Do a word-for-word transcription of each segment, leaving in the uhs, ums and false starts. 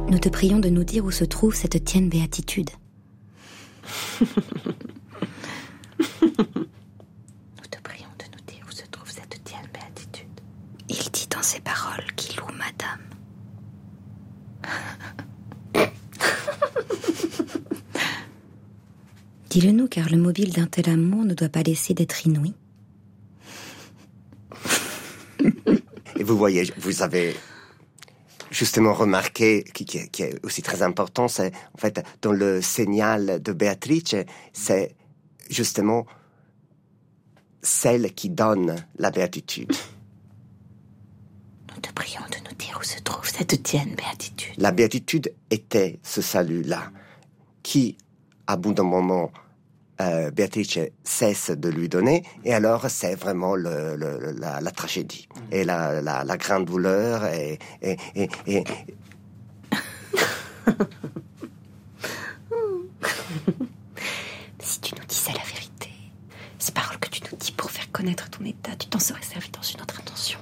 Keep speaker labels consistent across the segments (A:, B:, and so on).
A: Nous te prions de nous dire où se trouve cette tienne béatitude.
B: Nous te prions de nous dire où se trouve cette tienne béatitude.
A: Il dit dans ses paroles qu'il loue madame. Dis-le-nous, car le mobile d'un tel amour ne doit pas laisser d'être inouï.
C: Et vous voyez, vous avez justement remarqué, qui, qui, qui est aussi très important, c'est en fait dans le signal de Beatrice, c'est justement celle qui donne la béatitude.
B: Nous te prions de nous dire où se trouve cette tienne béatitude.
C: La béatitude était ce salut-là, qui, à bout d'un moment, euh, Beatrice cesse de lui donner, et alors c'est vraiment le, le, la, la tragédie, mmh. et la, la, la grande douleur, et... et, et, et...
B: Si tu nous disais la vérité, ces paroles que tu nous dis pour faire connaître ton état, tu t'en serais servi dans une autre intention.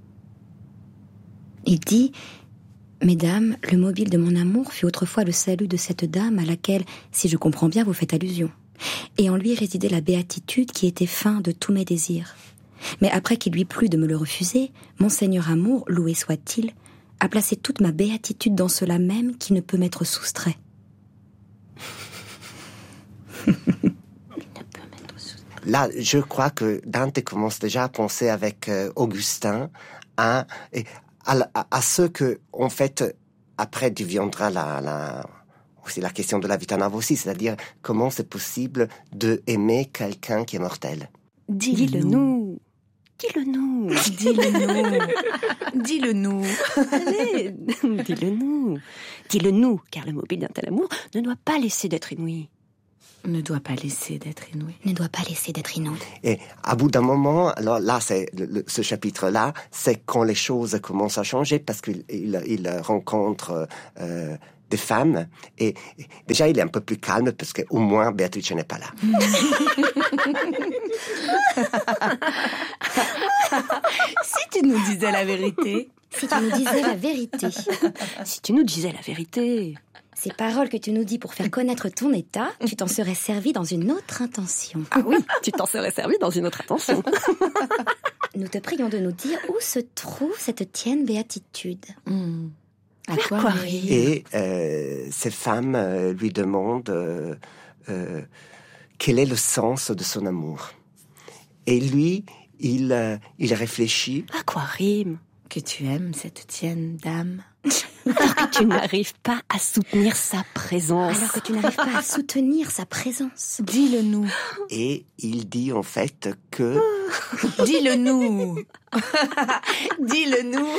A: Il dit... Mesdames, le mobile de mon amour fut autrefois le salut de cette dame à laquelle, si je comprends bien, vous faites allusion. Et en lui résidait la béatitude qui était fin de tous mes désirs. Mais après qu'il lui plut de me le refuser, mon Seigneur amour, loué soit-il, a placé toute ma béatitude dans cela même qui ne peut m'être soustrait.
C: Là, je crois que Dante commence déjà à penser avec euh, Augustin à, à, à, à ce que, en fait, après deviendra la... la c'est la question de la vita nuova aussi, c'est-à-dire comment c'est possible de aimer quelqu'un qui est mortel.
B: Dis-le-nous. Dis-le-nous.
D: Dis-le-nous. Dis-le-nous.
B: Allez, dis-le-nous. Dis-le-nous, car le mobile d'un tel amour ne doit pas laisser d'être inouï.
D: Ne doit pas laisser d'être inouï.
A: Ne doit pas laisser d'être inouï.
C: Et à bout d'un moment, alors là, c'est le, le, ce chapitre-là, c'est quand les choses commencent à changer parce qu'il il, il rencontre euh, des femmes et, et déjà il est un peu plus calme parce qu'au moins Beatrice n'est pas là.
D: Si tu nous disais la vérité.
A: Si tu nous disais la vérité.
B: Si tu nous disais la vérité.
A: Ces paroles que tu nous dis pour faire connaître ton état, tu t'en serais servi dans une autre intention.
B: Ah oui, tu t'en serais servi dans une autre intention.
A: Nous te prions de nous dire où se trouve cette tienne béatitude.
D: Mmh.
B: À quoi rire.
C: Et euh, ces femmes euh, lui demandent euh, euh, quel est le sens de son amour. Et lui, il, euh, il réfléchit.
B: À quoi rime.
D: Que tu aimes cette tienne dame.
B: Alors que tu n'arrives pas à soutenir sa présence.
A: Alors que tu n'arrives pas à soutenir sa présence.
D: Dis-le-nous.
C: Et il dit en fait que...
D: Dis-le-nous. Dis-le-nous.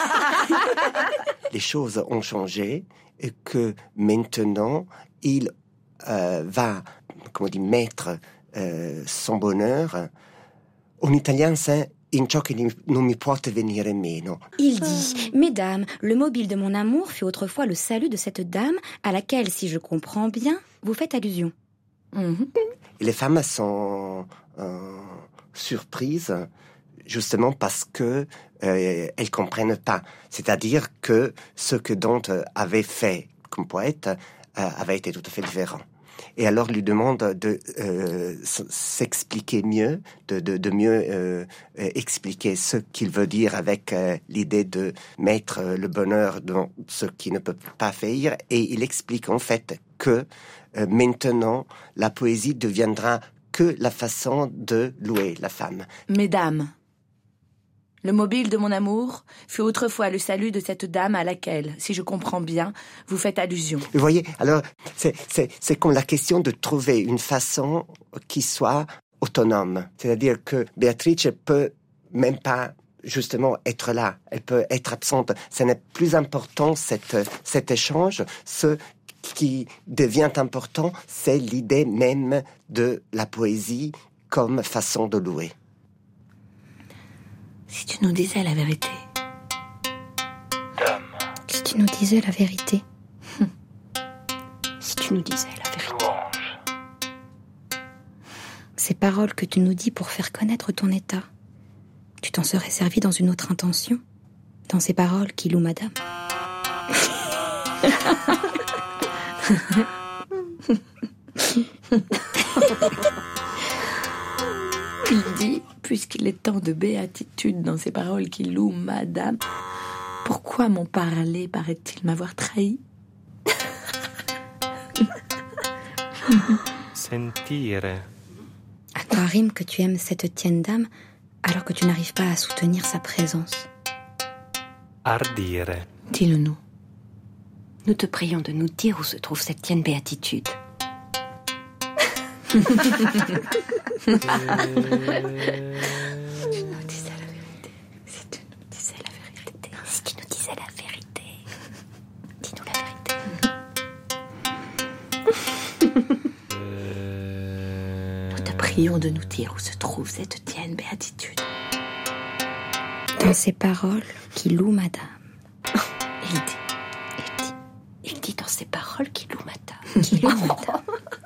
C: Les choses ont changé et que maintenant, il euh, va, comment dire, mettre euh, son bonheur. En italien, c'est... in ciò che non mi può venire meno.
A: Il dit, mesdames, le mobile de mon amour fut autrefois le salut de cette dame à laquelle, si je comprends bien, vous faites allusion.
D: Mm-hmm.
C: Et les femmes sont euh, surprises justement parce que euh, elles comprennent pas. C'est-à-dire que ce que Dante avait fait comme poète euh, avait été tout à fait différent. Et alors lui demande de euh, s'expliquer mieux, de, de, de mieux euh, expliquer ce qu'il veut dire avec euh, l'idée de mettre le bonheur dans ce qui ne peut pas faire. Et il explique en fait que euh, maintenant la poésie deviendra que la façon de louer la femme.
D: Mesdames, le mobile de mon amour fut autrefois le salut de cette dame à laquelle, si je comprends bien, vous faites allusion.
C: Vous voyez, alors, c'est, c'est, c'est comme la question de trouver une façon qui soit autonome. C'est-à-dire que Beatrice peut même pas, justement, être là. Elle peut être absente. Ce n'est plus important, cette, cet échange. Ce qui devient important, c'est l'idée même de la poésie comme façon de louer.
B: Si tu nous disais la vérité.
E: Dame.
A: Si tu nous disais la vérité.
B: Si tu nous disais la vérité.
E: Louange.
A: Ces paroles que tu nous dis pour faire connaître ton état, tu t'en serais servi dans une autre intention, dans ces paroles qui louent madame.
D: Il dit, puisqu'il est tant de béatitude dans ces paroles qui louent Madame, pourquoi mon parler paraît-il m'avoir trahi?
E: Sentire.
A: À quoi rime que tu aimes cette tienne dame alors que tu n'arrives pas à soutenir sa présence?
E: Ardire.
D: Dis-le-nous.
B: Nous te prions de nous dire où se trouve cette tienne béatitude.
D: Tu nous disais la vérité. Si tu nous disais la vérité.
B: Si tu nous disais la vérité. Dis-nous la vérité.
D: Nous te prions de nous dire où se trouve cette tienne béatitude.
A: Dans ces paroles qui louent Madame.
B: Il dit, il dit, il dit dans ces paroles qu'il loue Madame.
A: Qui loue Madame.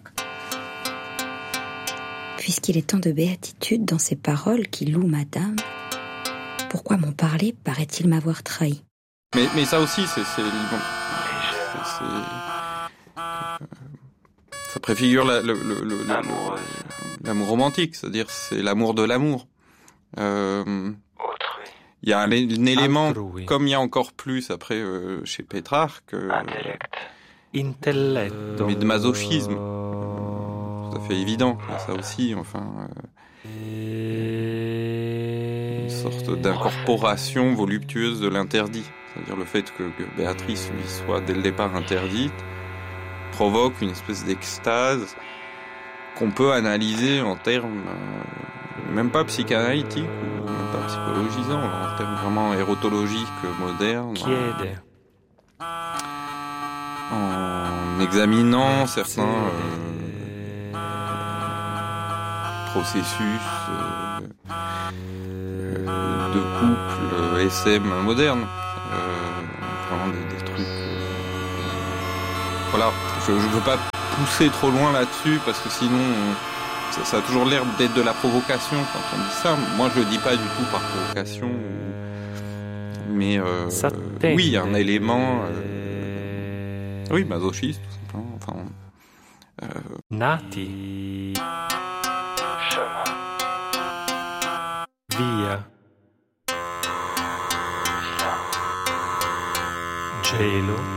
A: Puisqu'il est tant de béatitude dans ces paroles qui louent Madame, pourquoi mon parler paraît-il m'avoir trahi?
F: Mais, mais ça aussi, c'est, c'est, bon, c'est, c'est euh, ça préfigure la, le, le, le, l'amour. Le, l'amour romantique, c'est-à-dire c'est l'amour de l'amour. Euh, il y a un, un élément,
E: Altrui.
F: comme il y a encore plus après euh, chez Pétrarque, euh,
E: Intelletto.
F: mais de masochisme. Tout à fait évident, ça aussi, enfin, euh, une sorte d'incorporation voluptueuse de l'interdit. C'est-à-dire le fait que, que Béatrice lui soit dès le départ interdite provoque une espèce d'extase qu'on peut analyser en termes euh, même pas psychanalytiques ou même pas psychologisants, en termes vraiment érotologiques modernes.
E: Chiede.
F: En examinant certains euh, processus euh, euh, de couple euh, S M moderne, euh, vraiment des, des trucs. Euh, voilà, je, je veux pas pousser trop loin là-dessus parce que sinon on, ça, ça a toujours l'air d'être de la provocation quand on dit ça. Moi, je le dis pas du tout par provocation, ou, mais euh,
E: S'attende.
F: oui, un élément, euh, oui, masochiste, tout simplement. Enfin, euh,
E: Nati. Via. Gelo.